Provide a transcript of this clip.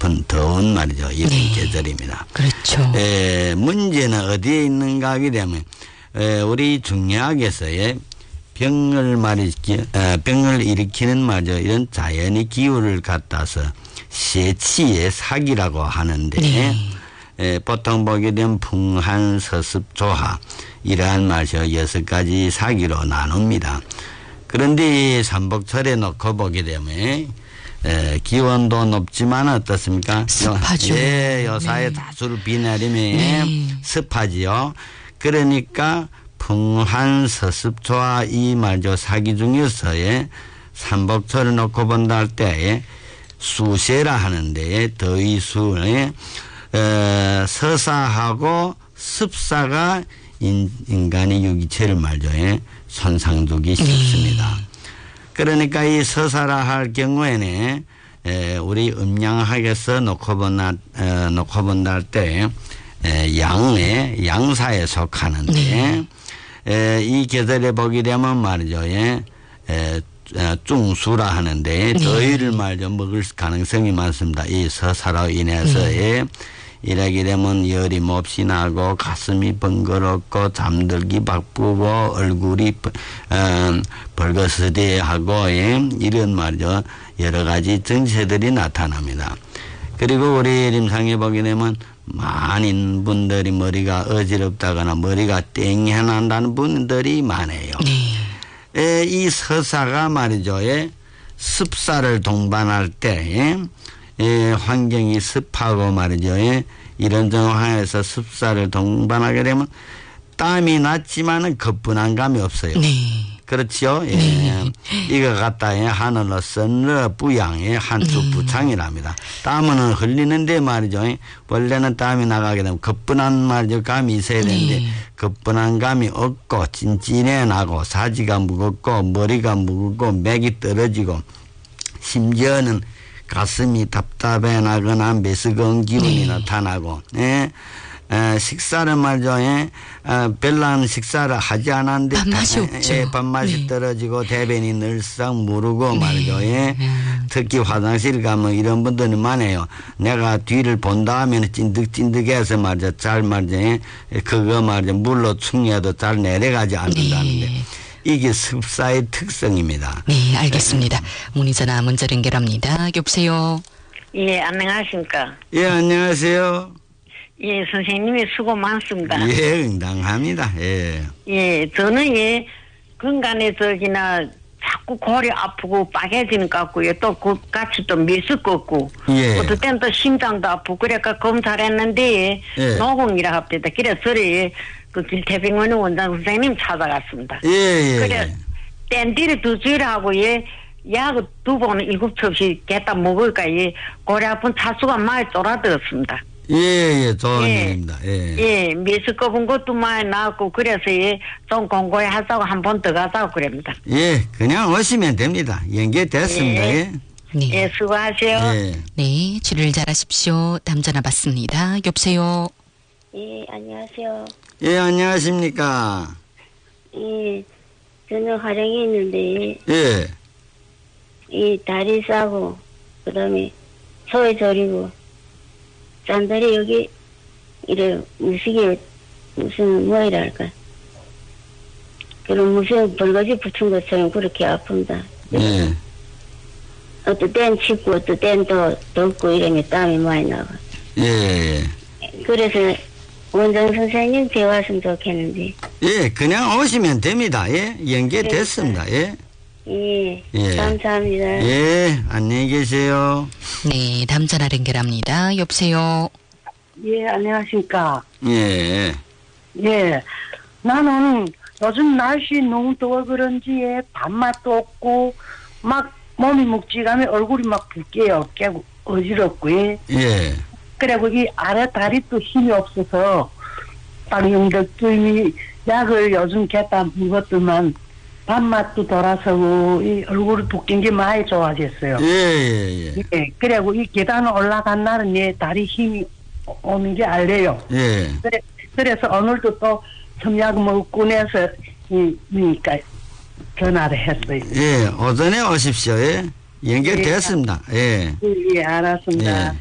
높은 더운 말이죠. 이런 네. 계절입니다. 그렇죠. 문제는 어디에 있는가 하게 되면 우리 중의학에서의 병을 일으키는 말이죠. 이런 자연의 기후를 갖다서 세치의 사기라고 하는데 네. 보통 보게 되면 풍한, 서습, 조화 이러한 말이죠. 6가지 사기로 나눕니다. 그런데 이 삼복철에 놓고 보게 되면 기온도 높지만 어떻습니까? 습하죠. 요사에 네. 다수를 비 내리면 네. 습하지요. 그러니까 풍한, 서습, 조화 이 말이죠. 사기 중에서의 삼복철을 놓고 본다 할 때에 수세라 하는데 더위수에 서사하고 습사가 인간의 유기체를 말죠. 손상주기 쉽습니다. 그러니까 이 서사라 할 경우에는 우리 음양학에서 놓고 본다 할 때 양사에 속하는데 이 계절에 보게 되면 말이죠. 중수라 하는데 더위를 말죠. 먹을 가능성이 많습니다. 이 서사로 인해서 일하게 되면 열이 몹시 나고 가슴이 번거롭고 잠들기 바쁘고 얼굴이 벌거스레하고 이런 말이죠. 여러 가지 증세들이 나타납니다. 그리고 우리 임상에 보게 되면 많은 분들이 머리가 어지럽다거나 머리가 땡해 난다는 분들이 많아요. 이 서사가 말이죠. 습사를 동반할 때 환경이 습하고 말이죠. 이런 상황에서 습사를 동반하게 되면 땀이 났지만은 거뿐한 감이 없어요. 그렇죠? 이거 갖다 하늘로 선러 부양의 한수 부창이랍니다. 땀은 흘리는데 말이죠. 원래는 땀이 나가게 되면 거뿐한 말이죠. 감이 있어야 되는데 거뿐한 감이 없고 찐찐해 나고 사지가 무겁고 머리가 무겁고 맥이 떨어지고 심지어는 가슴이 답답해 나거나 메스꺼운 기운이 나타나고 식사를 말이죠. 별난 식사를 하지 않았는데 밥맛이 없죠. 밥맛이 떨어지고 대변이 늘상 무르고 말이죠. 특히 화장실 가면 이런 분들이 많아요. 내가 뒤를 본 다음에는 찐득찐득해서 말이죠. 잘 말이죠. 그거 말이죠. 물로 충해도 잘 내려가지 않는다는데 이게 습사의 특성입니다. 네, 알겠습니다. 문의전화 문자 연결합니다. 여보세요. 예, 안녕하십니까. 예, 안녕하세요. 예, 선생님이 수고 많습니다. 예, 응당합니다. 예. 예, 저는 건강에 자꾸 골이 아프고 빠개지는 것 같고요. 또 같이 또 메스껍고. 예. 어떨 땐 또 심장도 아프고 그래서 검사를 했는데 노공이라 합니다. 그래서 그 길태병원 원장 선생님 찾아갔습니다. 그래 땐디를 2주일 하고 약 2번 7첩씩 갖다 먹을까 골이 아픈 차수가 많이 쫄아들었습니다. 좋은 일입니다. 메스꺼운 것도 많이 나왔고 그래서 좀 공고히 하자고 한 번 더 가자고 그럽니다. 그냥 오시면 됩니다. 연계됐습니다. 네. 수고하세요. 네, 치료를 잘하십시오. 다음 전화 받습니다. 여보세요. 예, 안녕하세요. 예, 안녕하십니까. 예, 저는 화령에 있는데, 이 다리 싸고, 그 다음에 소에 저리고, 짠다리 여기, 이래, 무슨 뭐이라 할까. 그런 무슨 벌거지 붙은 것처럼 그렇게 아픕니다. 어떤 땐 춥고, 어떤 땐 또 덥고, 이러면 땀이 많이 나고. 그래서, 원장 선생님 배웠으면 좋겠는데. 그냥 오시면 됩니다. 연계됐습니다. 감사합니다. 안녕히 계세요. 네, 다음 전화 연결합니다. 여보세요. 안녕하십니까. 예. 나는 요즘 날씨 너무 더워 그런지 밥맛도 없고 막 몸이 묵직하며 얼굴이 막 붓게요. 깨고 어지럽고 그리고 이 아래 다리 또 힘이 없어서 방용덕들이 약을 요즘 갖다 먹었더만 밥맛도 돌아서고 이 얼굴이 붓긴 게 많이 좋아졌어요. 그리고 이 계단 올라간 날은 다리 힘이 오는 게 알래요. 그래서 오늘도 또 섬약 먹고 내서 그러니까 전화를 했어요. 오전에 오십시오. 연결됐습니다. 알았습니다.